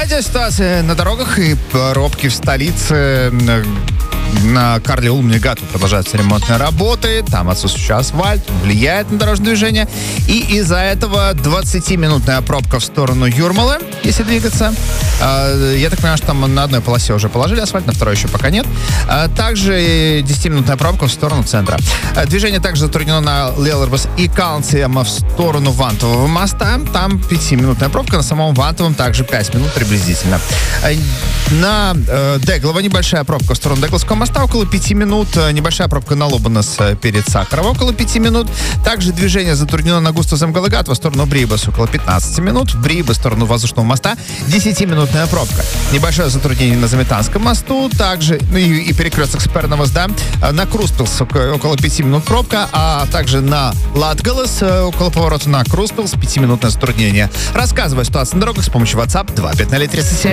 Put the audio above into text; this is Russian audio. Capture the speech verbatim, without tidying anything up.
Давайте о ситуации на дорогах и пробки в столице. На Карли Улмнигату продолжаются ремонтные работы. Там отсутствующий асфальт влияет на дорожное движение. И из-за этого двадцатиминутная пробка в сторону Юрмалы, если двигаться. Я так понимаю, что там на одной полосе уже положили асфальт, на второй еще пока нет. Также десятиминутная пробка в сторону центра. Движение также затруднено на Лелербас и Каунсиема в сторону Вантового моста. Там пятиминутная пробка, на самом Вантовом также пять минут приблизительно. На э, Деглово небольшая пробка в сторону Дегловского моста около пяти минут. Небольшая пробка на Лобанас перед Сахарова около пяти минут. Также движение затруднено на Густав Земгалагат в сторону Брибас около пятнадцати минут. В Брибас в сторону Воздушного моста десятиминутная пробка. Небольшое затруднение на Заметанском мосту. Также ну, и, и перекресток Сперного СДА. На Круспилс около пяти минут пробка. А также на Латгалас около поворота на Круспилс пятиминутное затруднение. Рассказывай ситуацию на дорогах с помощью WhatsApp два пять ноль тридцать семь.